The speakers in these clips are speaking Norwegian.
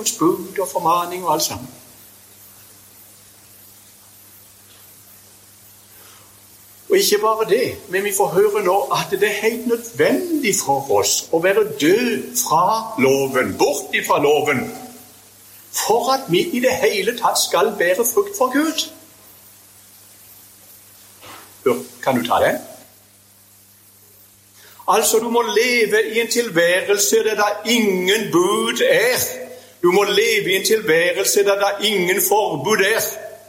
bud og formaning og alt sammen. Og ikke bare det, men vi får høre nå at det er helt nødvendig for oss å være død fra loven, bort fra loven, for at vi i det hele tatt skal bære frukt for Gud. Kan du ta den? Altså, du må leve i en tilværelse der det ingen bud er. Du må leve i en tilværelse der det ingen forbud er.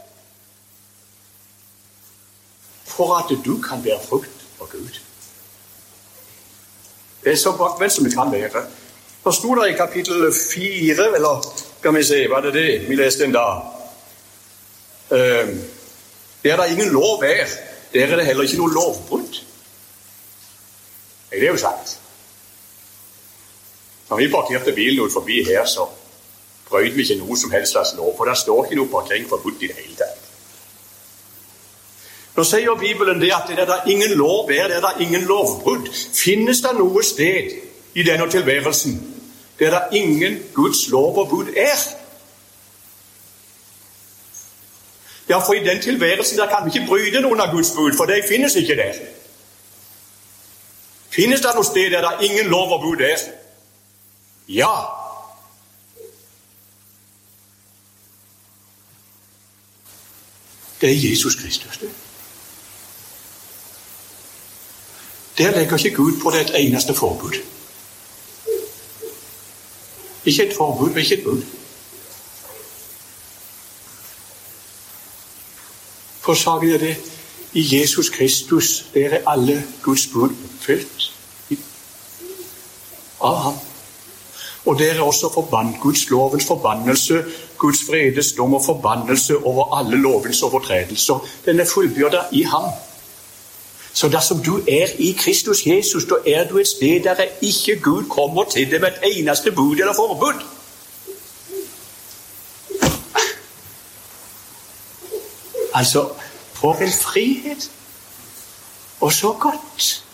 For at du kan bære frukt for Gud. Det er så bakvendt som det kan være. Så stod det i kapittel 4, eller skal vi se, var det det vi leste en dag? Der det ingen lov er, der er det heller ikke noe lovbrudd. Det er jo sant. Når vi parkerte bilen ut forbi her, så brøt vi ikke noe som helst slags lov, for det står ikke noe parkering forbudt i det hele tatt. Nå sier Bibelen det at det er ingen lov er, det er ingen lovbrudd. Finnes det noe sted i denne tilværelsen der det ingen Guds lov og bud er? Ja, for i den tilværelsen der kan vi ikke bryte noen av Guds bud, for det finnes ikke der. Finnes det noe sted der det ingen lov og bud er? Ja. Det er Jesus Kristus, det. Der legger ikke Gud på det et eneste forbud. Ikke et forbud, men ikke et bud. For saken er det, i Jesus Kristus, der er alle Guds bud oppfylt av ham. Og der er også Guds lovens forbannelse, Guds vredes dom og forbannelse over alle lovens overtredelser. Den er fullbyrdet i ham. Så dersom du er i Kristus Jesus, da er du et sted der ikke Gud kommer til det med et eneste bud eller forbud. Altså, for en frihet. Og så godt.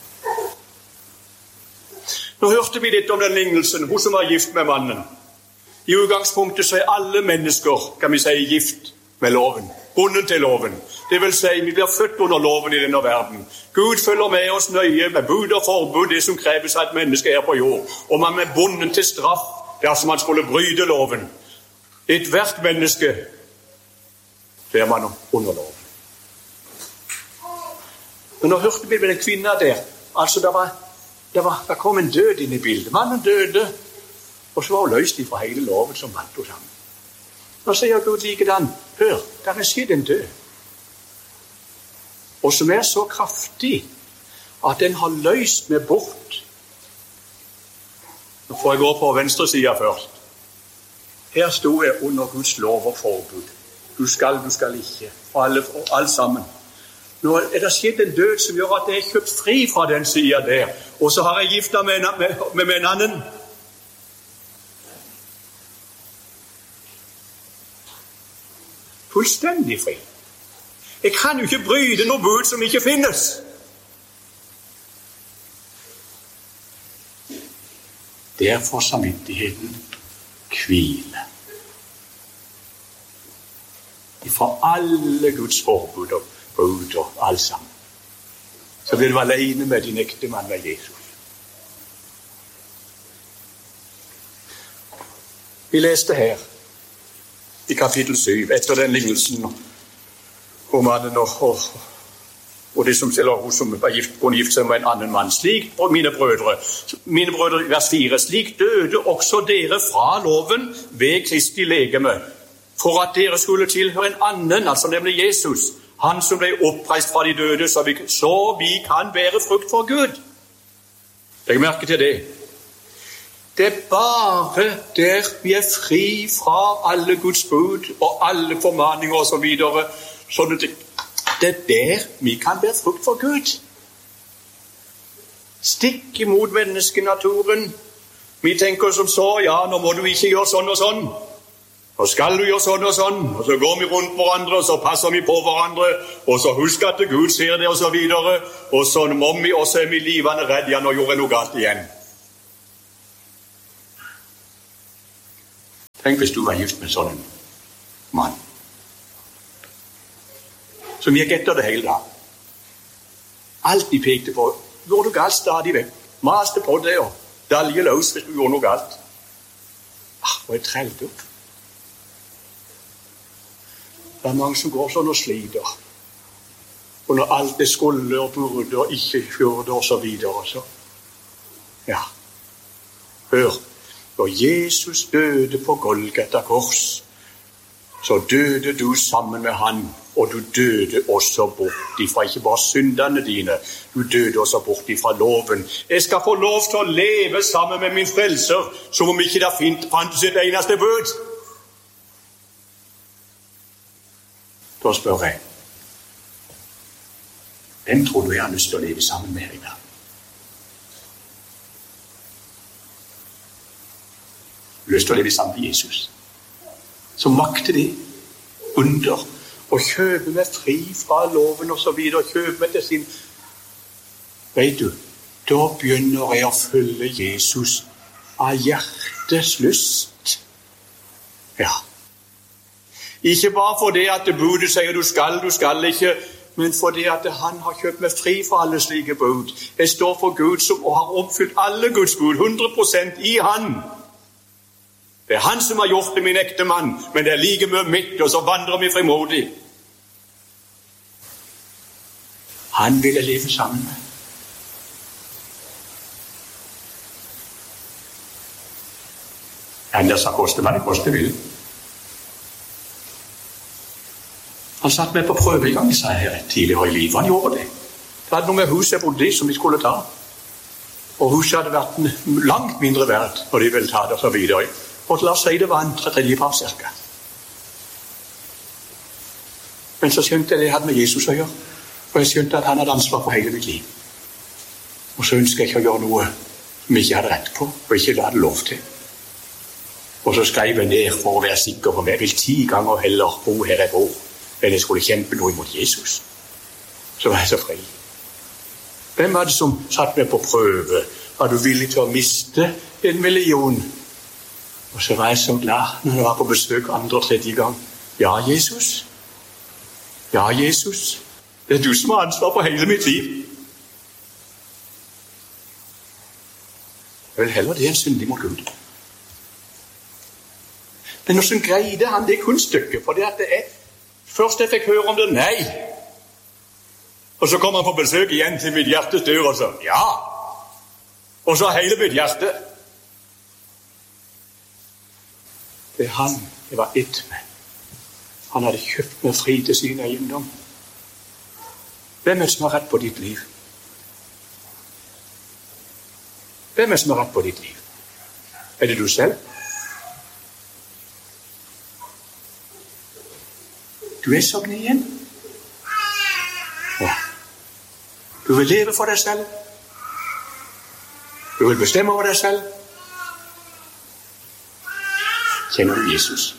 Nå hørte vi litt om den lignelsen, hun som var gift med mannen. I utgangspunktet så er alle mennesker, kan vi si, gift med loven. Bundet til loven. Det vil si, vi blir født under loven i denne verden. Gud følger med oss nøye med bud og forbud, det som kreves av et menneske her på jord. Og man er bundet til straff dersom man skulle bryte loven. Et hvert menneske er man under loven. Men nå hørte vi med en kvinne der. Altså, der kom en død inn i bildet. Mannen døde, og så var hun løst fra hele loven som vant henne sammen. Nå sier Gud likedan, hør, der er skjedd en død. Og som er så kraftig at den har løst meg bort. Nå får jeg gå på venstre siden først. Her stod jeg under Guds lov og forbud. Du skal ikke. Og alt sammen. Nå er det skjedd en død som gjør at jeg er kjøpt fri fra den siden der. Og så har jeg giftet med en annen. Fullstendig fri. Jeg kan jo ikke bryte noe bud som ikke finnes. Derfor samvittigheten hviler. Fra alle Guds forbud og bud og alt sammen. Så blir du alene med din ektemann med Jesus. Vi leste her i kapittel 7, etter den lignelsen om mannen og det som, eller hun som var kunne gifte seg med en annen mann. Slik, mine brødre, vers 4, slik døde også dere fra loven ved Kristi legeme, for at dere skulle tilhøre en annen, altså nemlig Jesus, han som ble oppreist fra de døde, så vi kan bære frukt for Gud. Legg merke til det. Det er bare der vi er fri fra alle Guds bud og alle formaninger og så videre, sånn at det er der vi kan bære frukt for Gud. Stikk imot menneskenaturen. Vi tenker som så, ja, nå må du ikke gjøre sånn og sånn. Nå skal du gjøre sånn og sånn. Og så går vi rundt hverandre, og så passer vi på hverandre, og så husk at Gud ser det, og så videre. Og så må vi også er vi livende redde, ja, nå gjorde jeg noe galt igjen. Tenk hvis du var gift med en sånn mann. Som gikk etter det hele dag. Alt de pekte på. Gjorde du galt stadig vekk. Maste på det og dalje løs hvis du gjorde noe galt. Og jeg trellte opp. Det er mange som går sånn og sliter. Og når alt er skulle og burde og ikke burde og så videre, så ja. Hør, når Jesus døde på Golgata kors, så døde du sammen med han, og du døde også bort ifra ikke bare syndene dine, du døde også bort ifra loven. Jeg skal få lov til å leve sammen med min frelser, som om ikke det fantes et eneste bud. Da spør jeg, hvem tror du jeg har lyst til å leve sammen med i dag? Du har lyst til å leve sammen med Jesus, som makter det under, og kjøpe meg fri fra loven og så videre, og kjøpe meg til sin. Vet du, da begynner jeg å følge Jesus av hjertes lyst. Ja. Ikke bare for det at budet sier du skal ikke, men for det at han har kjøpt meg fri fra alle slike bud. Jeg står for Gud som har oppfylt alle Guds bud, 100% i han. Det er han som har gjort det, min ekte mann, men det er like mye mitt, og så vandrer vi frimodig. Han vil jeg leve sammen med. Ellers har kostet hva det koste vil. Han satt med på prøve i gang, sa jeg tidligere i livet. Han gjorde det. Det hadde noe med huset jeg bodde i som vi skulle ta. Og huset hadde vært langt mindre verdt når de ville ta det og så videre. Og la oss si det var en 3/3 par cirka. Men så skjønte jeg det hadde med Jesus å gjøre. Og jeg skjønte at han hadde ansvar for hele mitt liv. Og så ønsket jeg ikke å gjøre noe som jeg ikke hadde rett på, og ikke hadde lov til. Og så skrev jeg ned for å være sikker på meg. Jeg vil 10 ganger heller bo her jeg bor, enn jeg skulle kjempe noe imot Jesus. Så var jeg så fri. Hvem var det som satt meg på prøve? Var du villig til å miste 1 million? Og så var jeg så glad når jeg var på besøk 2. og 3. gang. Ja, Jesus. Ja, Jesus. Det er du som har ansvar for hele mitt liv. Jeg vil heller det enn syndig mot Gud. Men hvordan greide han det kunststykket? For det at det er først jeg fikk høre om det, nei. Og så kom han på besøk igjen til mitt hjertes dør og så, ja. Og så hele mitt hjerte. Det er han jeg var ett med. Han hadde kjøpt meg fri til sin eiendom. Hvem er det som har rett på ditt liv? Hvem er det som har rett på ditt liv? Er det du selv? Du er så gnien. Ja. Du vil leve for deg selv. Du vil bestemme over deg selv. Kjenner du Jesus?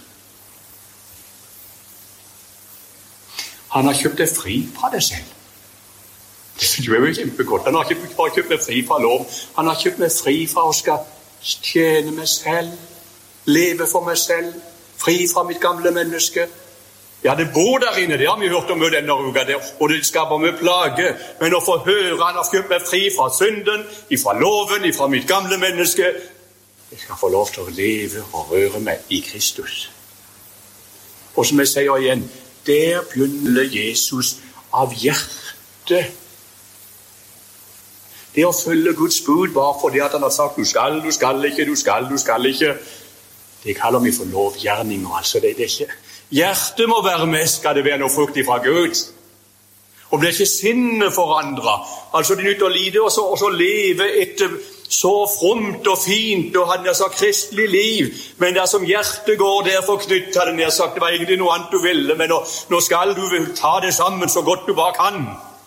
Han har kjøpt deg fri fra deg selv. Det synes jeg er kjempegodt. Han har ikke bare kjøpt meg fri fra lov. Han har kjøpt meg fri fra å skal tjene meg selv, leve for meg selv, fri fra mitt gamle menneske. Ja, det bor der inne, det har vi hørt om denne uka der, og det skaper meg plage. Men å få høre han har kjøpt meg fri fra synden, fra loven, fra mitt gamle menneske. Jeg skal få lov til å leve og røre meg i Kristus. Og som jeg sier igjen, der begynner Jesus av hjertet. Det å følge Guds bud bare fordi at han har sagt du skal ikke. Det kaller vi for lovgjerninger. Altså det er ikke. Hjertet må være med, skal det være noe frukt ifra Gud. Og det er ikke sinnet forandret. Altså det nytter å lide og så leve etter så fromt og fint og hadde så kristelig liv. Men der som hjertet går, derfor knyttet hadde ned sagt det var egentlig noe annet du ville, men nå skal du ta det sammen så godt du bare kan.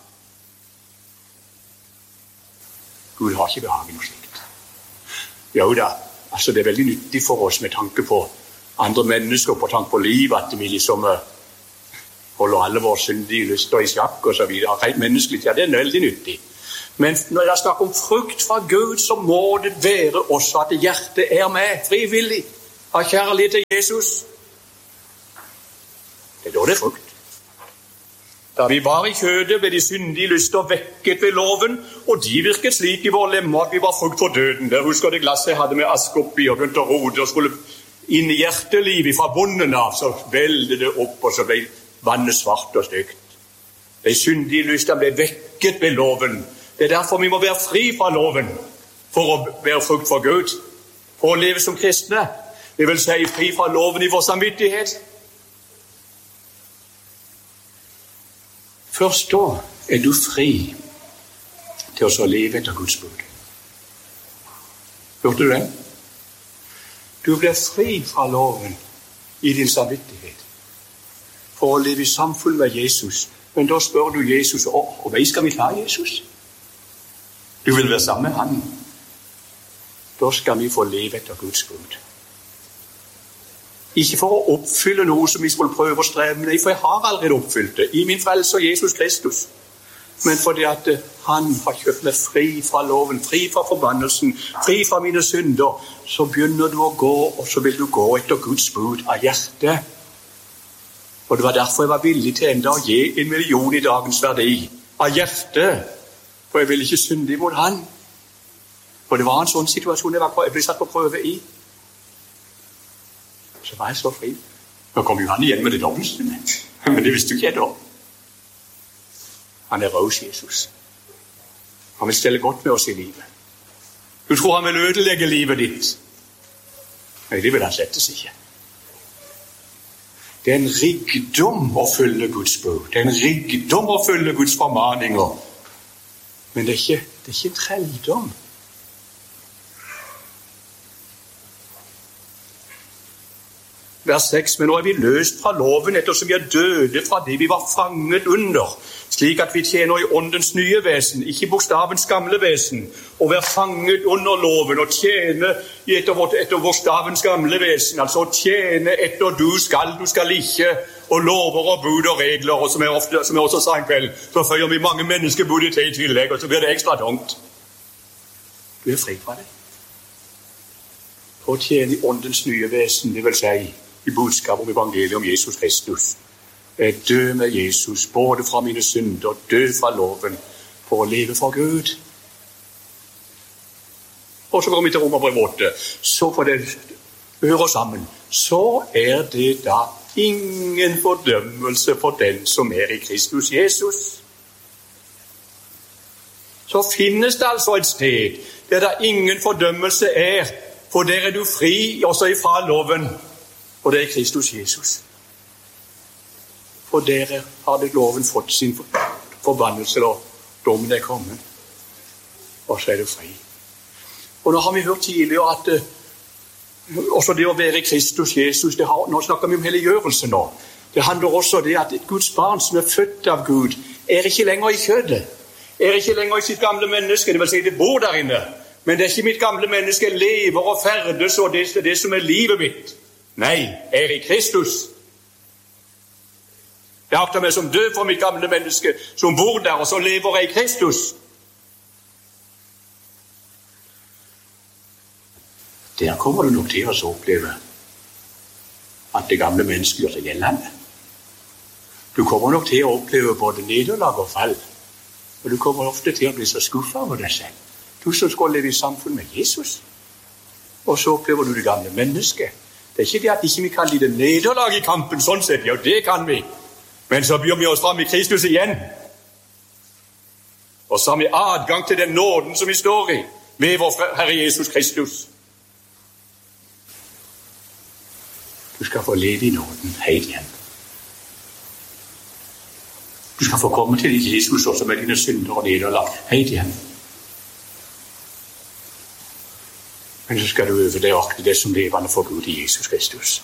Gud har ikke behag i noe slikt. Jo da, altså det er veldig nyttig for oss med tanke på andre mennesker, på tanke på livet, at vi liksom holder alle våre syndige lyster i sjakk og så videre. Rett menneskelig, ja, det er veldig nyttig. Men når jeg snakker om frukt fra Gud, så må det være også at hjertet er med, frivillig. av kjærlighet til Jesus. Det er da det er frukt. Da vi var i kjødet, ble de syndige lyster vekket ved loven, og de virket slik i våre lemmer at vi var frukt for døden. Der husker det glasset jeg hadde med ask oppi og begynte å rode og skulle inn i hjertelivet fra bunnen av, så veldte det opp, og så ble vannet svart og stygt. De syndige lyster ble vekket ved loven. Det er derfor vi må være fri fra loven, for å være frukt for Gud, for å leve som kristne. Det vil si fri fra loven i vår samvittighet. Først da er du fri til å leve etter Guds bud. Hørte du det? Du blir fri fra loven i din samvittighet for å leve i samfunn med Jesus. Men da spør du Jesus, og hva skal vi ta Jesus? Du vil være sammen med han. Da skal vi få leve etter Guds bud. Ikke for å oppfylle noe som vi skulle prøve å streve med, for jeg har allerede oppfylt det i min frelser Jesus Kristus. Men fordi at han har kjøpt meg fri fra loven, fri fra forbannelsen, fri fra mine synder, så begynner du å gå, og så vil du gå etter Guds bud av hjertet. Og det var derfor jeg var villig til enda å gi 1 million i dagens verdi av hjertet, for jeg ville ikke synde imot han. For det var en sånn situasjon jeg ble satt på prøve i. Så var jeg så fri. Nå kom jo han igjen med det dobbelste. Men det visste jo ikke jeg da. Han er raus, Jesus. Han vil stelle godt med oss i livet. Du tror han vil ødelegge livet ditt. Nei, det vil han slettes ikke. Det er en rikdom å følge Guds bud. Det er en rikdom å følge Guds formaninger. Men det er ikke en trelldom. Vers 6, men nå er vi løst fra loven ettersom vi er døde fra det vi var fanget under, slik at vi tjener i åndens nye vesen, ikke bokstavens gamle vesen, og være fanget under loven og tjene etter bokstavens gamle vesen, altså tjene etter du skal ikke, og lover og bud og regler, og som jeg også sa en kveld, så føyer vi mange menneskebud i tillegg, og så blir det ekstra tungt. Du er fri fra det. Og tjene i åndens nye vesen, det vil si, i budskap om evangeliet om Jesus Kristus. Jeg dø med Jesus, både fra mine synder, dø fra loven, for å leve for Gud. Og så kommer vi til Romerbrev 8. Så får det høre sammen. Så er det da ingen fordømmelse for den som er i Kristus Jesus. Så finnes det altså et sted der det ingen fordømmelse er, for der er du fri også ifra loven. Og det er Kristus Jesus. For dere har det loven fått sin forbannelse, og dommen er kommet. Og så er du fri. Og nå har vi hørt tidligere at også det å være Kristus Jesus, nå snakker vi om helliggjørelse nå. Det handler også om det at et Guds barn som er født av Gud, er ikke lenger i kjødet. Er ikke lenger i sitt gamle menneske, det vil si det bor der inne. Men det er ikke mitt gamle menneske, lever og ferdes, og det er det som er livet mitt. Nei, er i Kristus. Jeg akter meg som død for mitt gamle menneske, som bor der, og så lever jeg i Kristus. Der kommer du nok til å oppleve at det gamle mennesket gjør seg gjeldende. Du kommer nok til å oppleve både nederlag og fall, og du kommer ofte til å bli så skuffet over deg selv. Du som skal leve i samfunn med Jesus, og så opplever du det gamle mennesket. Det er ikke det at ikke vi kan lide nederlag i kampen, sånn sett, ja det kan vi. Men så byr vi oss fram i Kristus igjen. Og så har vi adgang til den nåden som vi står i, med vår Herre Jesus Kristus. Du skal få leve i nåden helt igjen. Du skal få komme til Jesus også med dine synder og nederlag helt igjen. Men så skal du øve deg og akte det som levende for Gud i Jesus Kristus.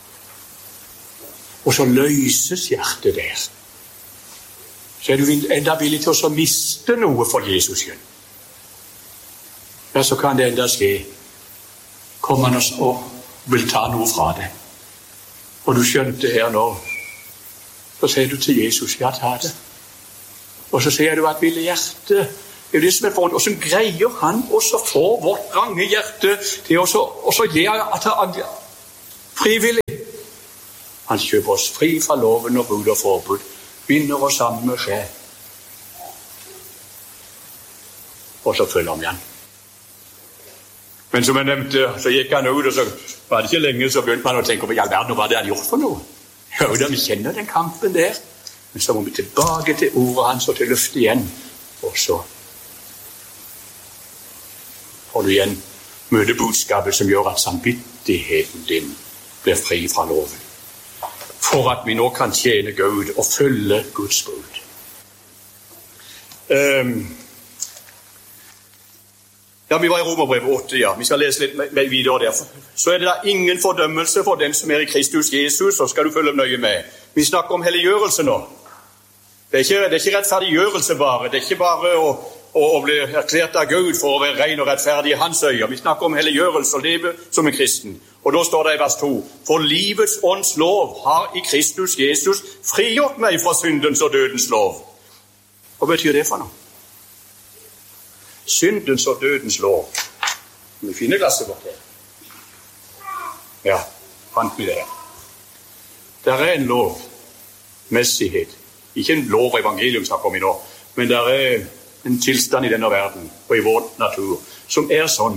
Og så løses hjertet der. Så er du enda villig til å miste noe for Jesus igjen. Ja, så kan det enda skje. Kommer han og vil ta noe fra deg. Og du skjønte her nå. Så sier du til Jesus, ja, ta det. Og så sier du at ville hjertet. Det er det som er forhånd. Og så greier han også få vårt range hjerte til å gi at Frivillig. Han kjøper oss fri fra loven og bud og forbud, binder oss sammen med sjel. Og så følger han igjen. Men som jeg nevnte, så gikk han ut, og så var det ikke lenge, så begynte man å tenke på i all verden, hva det hadde gjort for noe. Ja, da vi kjenner den kampen der. Men så må vi tilbake til ordet hans og til løftet igjen. Og så får du igjen møte budskapet som gjør at samvittigheten din blir fri fra loven. For at vi nå kan tjene Gud og følge Guds bud. Ja, vi var i Romerbrevet 8, ja. Vi skal lese litt videre der. Så er det da ingen fordømmelse for den som er i Kristus Jesus, så skal du følge nøye med. Vi snakker om helliggjørelse nå. Det er ikke rettferdiggjørelse bare. Det er ikke bare å bli erklært av Gud for å være ren og rettferdig i hans øyne. Vi snakker om helliggjørelse og leve som en kristen. Og da står det i vers 2. For livets ånds lov har i Kristus Jesus frigjort meg fra syndens og dødens lov. Hva betyr det for noe? Syndens og dødens lov. Vi finner glasset vårt her. Ja, fant vi det her. Det er en lov, messighet. Ikke en lov evangelium skal komme i nå, men det er en tilstand i denne verden og i vår natur som er sånn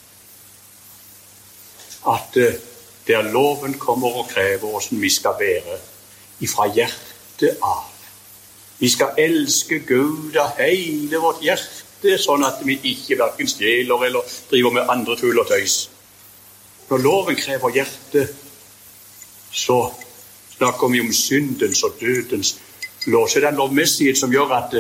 at der loven kommer og krever hvordan vi skal være ifra hjertet av. Vi skal elske Gud av hele vårt hjerte, sånn at vi ikke hverken stjeler eller driver med andre tull og tøys. Når loven krever hjertet, så snakker vi om syndens og dødens lov. Så det er en lovmessighet som gjør at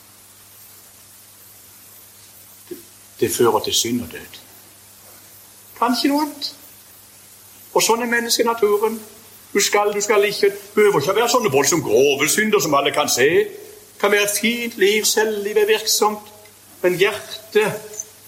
det fører til synd og død. Kanskje noe annet. Og sånn er menneskenaturen. Du skal ikke, behøver ikke være sånne voldsomt grove synder som alle kan se. Det kan være et fint liv, selvliv er virksomt. Men hjertet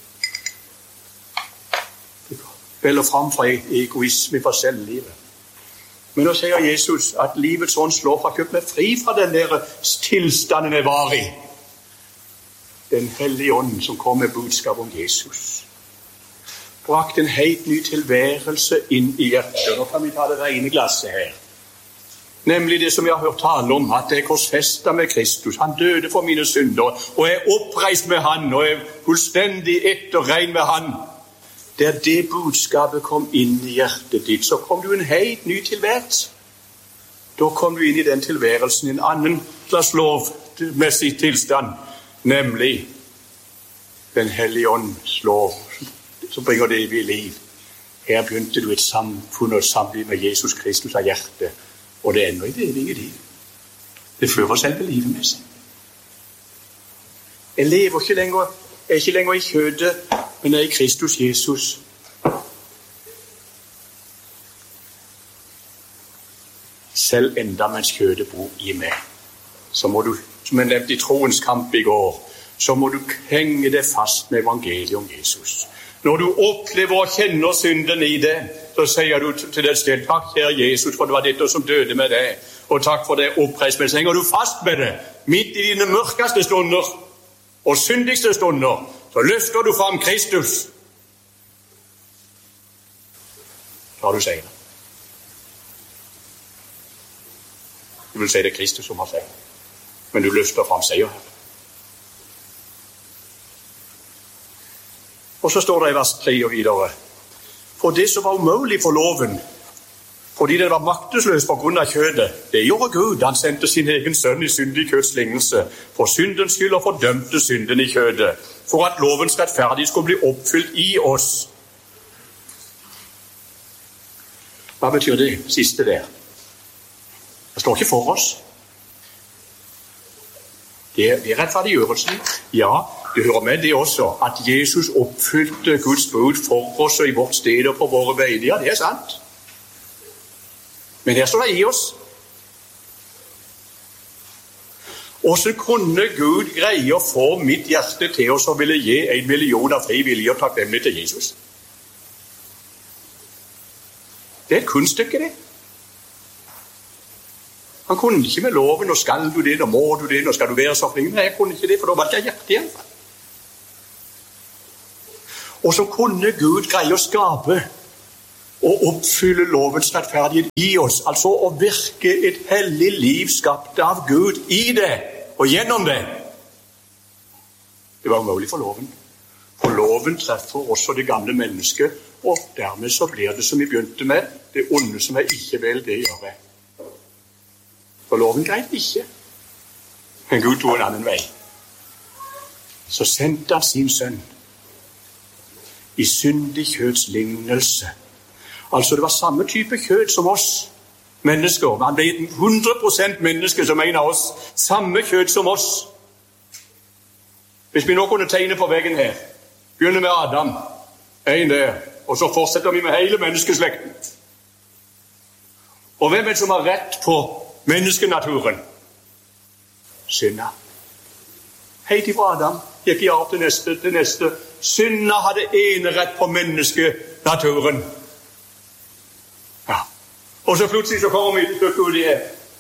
veller fram fra egoisme, fra selvlivet. Men nå sier Jesus at livets ånds lov har kjøpt meg fri fra den der tilstanden jeg var i. Den hellige ånd som kom med budskap om Jesus. Brakt en helt ny tilværelse inn i hjertet. Nå kan vi ta det rene glasset her. Nemlig det som jeg har hørt tale om, at jeg er korsfestet med Kristus. Han døde for mine synder, og jeg er oppreist med han, og jeg er fullstendig ett og ren med han. Der det budskapet kom inn i hjertet ditt, så kom du en helt ny tilværelse. Da kom du inn i den tilværelsen i en annen slags lovmessig tilstand, nemlig den hellige ånds lov, som bringer det evige liv. Her begynte du et samfunn og samliv med Jesus Kristus av hjertet, og det ender i det evige liv. Det fører selve livet med seg. Jeg lever ikke lenger, jeg er ikke lenger i kjødet, men jeg er i Kristus Jesus. Selv enda mens kjødet bor i meg, så må du, som jeg nevnte i troens kamp i går, så må du henge deg fast med evangeliet om Jesus. Når du opplever og kjenner synden i det, så sier du til deg selv, takk kjære Jesus, for det var dette som døde med deg, og takk for det oppreist, men så henger du fast med det, midt i dine mørkeste stunder og syndigste stunder, så løfter du fram Kristus. Så har du seier. Du vil si det er Kristus som har seier, men du løfter fram seier her. Og så står det i vers 3 og videre. For det som var umulig for loven, fordi den var maktesløs på grunn av kjødet, det gjorde Gud. Han sendte sin egen sønn i syndig kjøds lignelse, for syndens skyld og fordømte synden i kjødet, for at lovens rettferdighet skulle bli oppfylt i oss. Hva betyr det siste der? Det står ikke for oss. Det er rettferdiggjørelsen. Ja, det hører med det også, at Jesus oppfylte Guds bud for oss og i vårt sted og på våre veier. Ja, det er sant. Men her står det i oss. Hvordan kunne Gud greie å få mitt hjerte til oss og ville gi 1 million av fri vilje og takknemlighet til Jesus? Det er et kunststykke, det. Han kunne ikke med loven, og skal du det, og må du det, og skal du være så flink. Nei, jeg kunne ikke det, for da valgte jeg hjertet igjen. Og så kunne Gud greie å skape å oppfylle lovens rettferdighet i oss, altså å virke et hellig liv skapt av Gud i det og gjennom det. Det var umulig for loven. For loven treffer også det gamle mennesket, og dermed så blir det som vi begynte med, det onde som jeg ikke vil, det gjør jeg. For loven greide ikke. Men Gud tog en annen vei. Så sendte han sin sønn i syndig kjøds lignelse. Altså det var samme type kjød som oss mennesker. Han ble 100% menneske som en av oss. Samme kjød som oss. Hvis vi nå kunne tegne på veggen her, begynner med Adam, en der, og så fortsetter vi med hele menneskeslekten. Og hvem er det som har rett på menneskenaturen? Synda. Helt ifra Adam gikk i arv til neste. Synda hadde enerett på menneskenaturen. Ja. Og så plutselig så kommer vi til ut i her.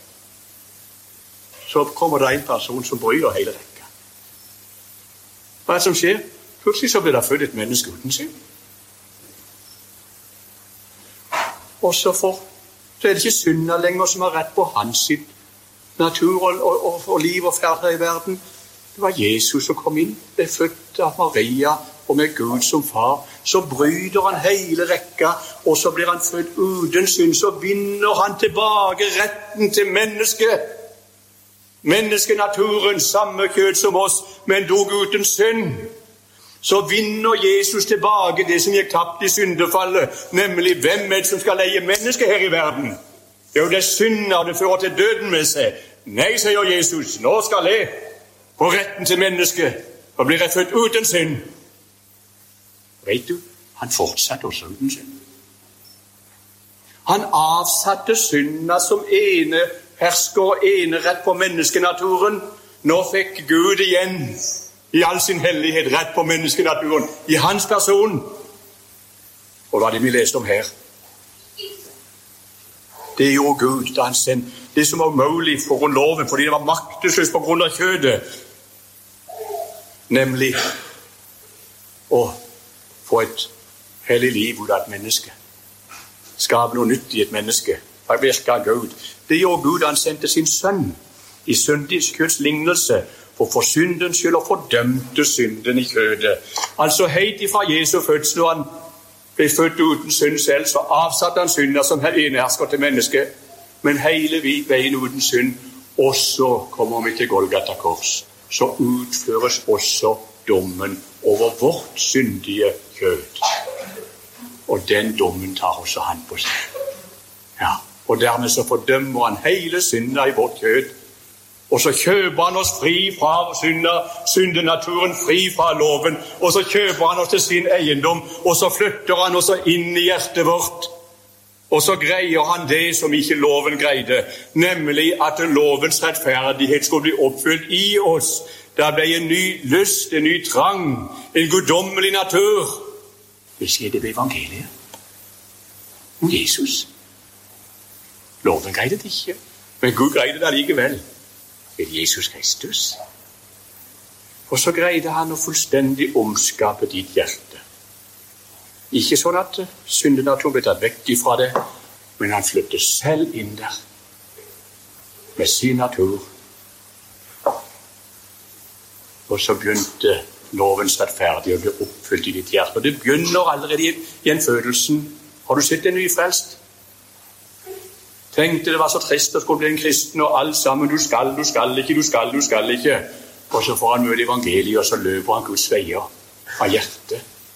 Så kommer det en person som bryter hele rekka. Hva er det som skjer? Plutselig så blir det født et menneske uten synd. Og så er det ikke synda lenger som har rett på hans sitt natur og liv og ferd her i verden. Det var Jesus som kom inn, ble født av Maria og med Gud som far. Så bryter han hele rekka, og så blir han født uten synd. Så vinner han tilbake retten til mennesket. Menneskenaturen, samme kjød som oss, men dog uten synd. Så vinner Jesus tilbake det som gikk tapt i syndefallet, nemlig hvem er det som skal leie mennesket her i verden? Jo, det er synd, og det fører til døden med seg. Nei, sier Jesus, nå skal jeg få retten til mennesket, og blir jeg født uten synd. Vet du, han fortsatte også uten synd. Han avsatte synda som ene hersker og enerett på menneskenaturen. Nå fikk Gud igjen i all sin hellighet rett på menneskenaturen, i hans person. Og hva er det vi leste om her? Det gjorde Gud da han sendte det som var mulig på grunn av loven, fordi det var maktesløst på grunn av kjødet, nemlig å få et hellig liv ut av et menneske. Skape noe nytt i et menneske. Virke av Gud. Det gjorde Gud da han sendte sin sønn i syndig kjøds lignelse for syndens skyld og fordømte synden i kjødet. Altså helt ifra Jesu fødsel, når han ble født uten synd selv, så avsatte han synder som enehersker til mennesket, men hele veien uten synd. Og så kommer vi til Golgata kors. Så utføres også dommen over vårt syndige kjød. Og den dommen tar også han på seg. Ja, og dermed så fordømmer han hele synda i vårt kjød. Og så kjøper han oss fri fra syndenaturen, fri fra loven. Og så kjøper han oss til sin eiendom, og så flytter han oss inn i hjertet vårt. Og så greier han det som ikke loven greide, nemlig at lovens rettferdighet skulle bli oppfylt i oss. Det ble en ny lyst, en ny trang, en guddommelig natur. Det skjedde ved evangeliet. Om Jesus. Loven greide det ikke, men Gud greide det allikevel. Ved Jesus Kristus. Og så greide han å fullstendig omskape ditt hjerte. Ikke sånn at syndenaturen ble tatt vekk ifra det, men han flyttet selv inn der med sin natur. Og så begynte lovens rettferdighet å bli oppfylt i ditt hjerte. Og det begynner allerede i en fødelsen. Har du sett en nyfrelst? Tenkte det var så trist å skulle bli en kristen, og alt sammen, du skal ikke. Og så får han møte evangeliet, og så løper han Guds veier av hjertet.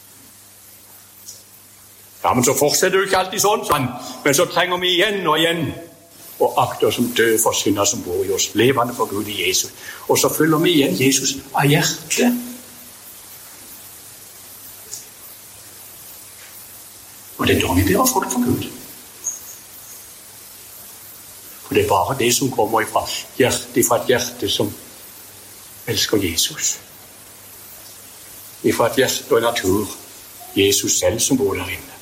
Ja, men så fortsetter det ikke alltid sånn, men så trenger vi igjen og igjen å akte oss som døde for synder som bor i oss, levende for Gud i Jesus. Og så følger vi igjen Jesus av hjertet. Og det er da vi blir folk for Gud. For det er bare det som kommer fra et hjerte som elsker Jesus. Fra et hjerte og natur. Jesus selv som bor der inne.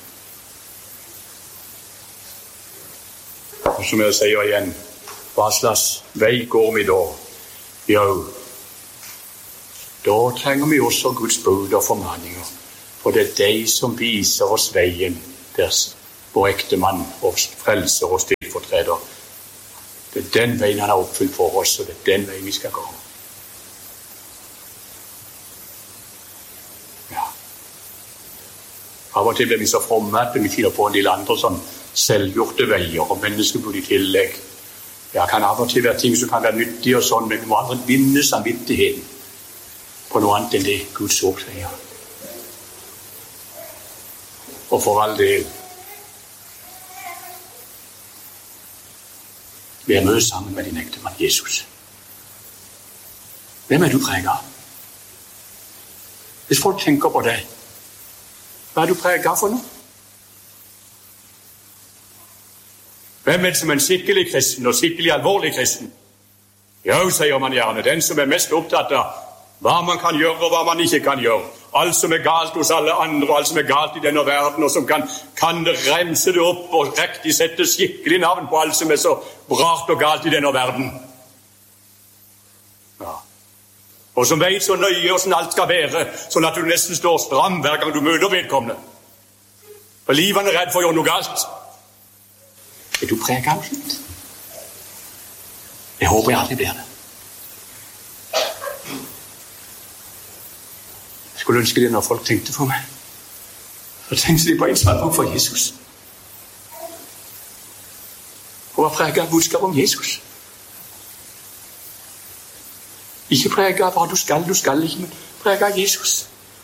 Og som jeg sier igjen, hva slags vei går vi da? Jo, da trenger vi også Guds bud og formaninger. For det er de som viser oss veien der vår ektemann og frelser og stedfortreder. Det den veien han har oppfylt for oss, og det den veien vi skal gå. Ja. Av og til blir vi så fromme at vi finner på en del andre sånn selvgjorte veier og menneskebud i tillegg. Ja, kan av og til være ting som kan være nyttige og sånn, men vi må aldri vinne samvittigheten på noe annet enn det Guds ord sier. Og for all del, vi møte sammen med din ektemann Jesus. Hvem du preget av? Hvis folk tenker på det, hva du preget av for noe? Hvem det som en skikkelig kristen og skikkelig alvorlig kristen? Ja, sier man gjerne, den som mest opptatt av hva man kan gjøre og hva man ikke kan gjøre. Alt som galt hos alle andre, alt som galt i denne verden, og som kan remse det opp og riktig sette skikkelig navn på alt som så rart og galt i denne verden. Ja. Og som vet så nøye hvordan alt skal være, sånn at du nesten står stram hver gang du møter vedkommende. For livet redd for å gjøre noe galt. Du preget av slikt? Jeg håper jeg aldri blir det. Jeg skulle ønske det når folk tenkte for meg. Så tenkte de på en standpunkt for Jesus. Og var preget av budskap om Jesus. Ikke preget av hva du skal ikke, men preget av Jesus.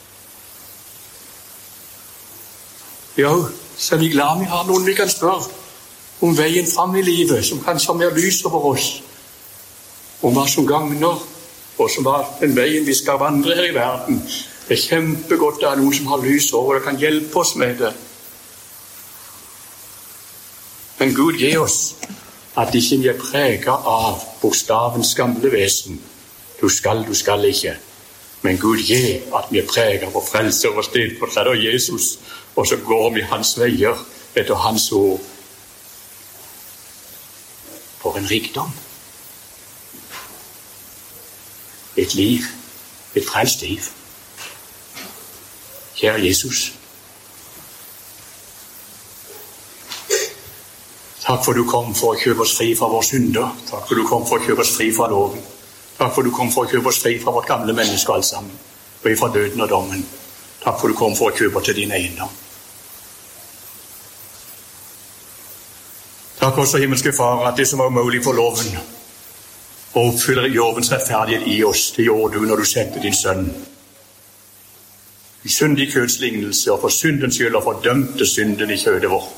Jo, så er vi glad vi har noen vi kan spørre om veien fram i livet, som kanskje har mer lys over oss, om hva som gagner, og som var den veien vi skal vandre her i verden. Det er kjempegodt av noen som har lys over, og kan hjelpe oss med det. Men Gud gir oss at ikke vi er preget av bokstavens gamle vesen. Du skal ikke. Men Gud gir at vi er preget av å frelse og stedfortreder Jesus, og så går vi hans veier etter hans ord. For en rikdom. Et liv, et frelst liv. Kjære Jesus. Takk for du kom for å kjøpe oss fri fra vår synder. Takk for du kom for å kjøpe oss fri fra loven. Takk for du kom for å kjøpe oss fri fra vårt gamle menneske alt sammen. Og fra døden og dommen. Takk for du kom for å kjøpe til din eiendom. Takk også, himmelske Far, at det som var mulig for loven, og oppfyller lovens rettferdighet i oss, det gjorde du når du sendte din sønn. I syndig køds lignelse, og for syndens skyld, og fordømte synden i kjødet vårt.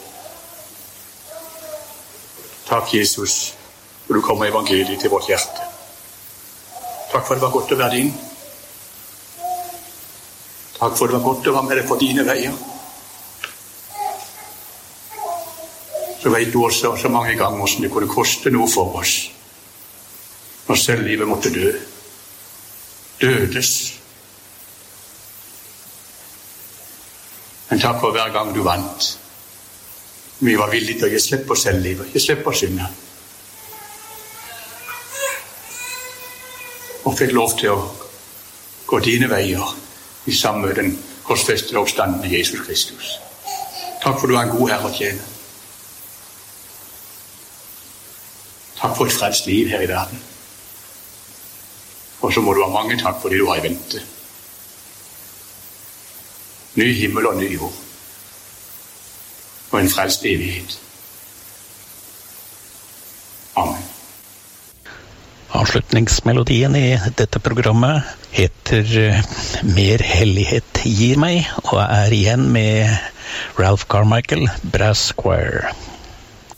Takk, Jesus, for du kom med evangeliet til vårt hjerte. Takk for det var godt å være din. Takk for det var godt å være med deg på dine veier. Så vet du også så mange ganger hvordan det kunne koste noe for oss. Når selv livet måtte dø. Dødes. Men takk for hver gang du vant. Vi var villige til å gi slipp på selvlivet, gi slipp på synda. Og fikk lov til å gå dine veier i sammen med den korsfestede oppstanden i Jesus Kristus. Takk for du er en god herre å tjene. Takk for et frelst liv her i verden. Og så må du ha mange takk for det du har i vente. Ny himmel og ny jord. Og en frelst evighet. Amen. Avslutningsmelodien i dette programmet heter Mer hellighet gir meg, og er igjen med Ralph Carmichael Brass Choir.